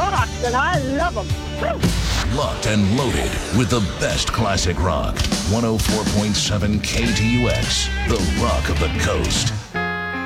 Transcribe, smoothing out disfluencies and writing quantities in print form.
rock, and I love them. Locked and loaded with the best classic rock. 104.7 KTUX, the rock of the coast.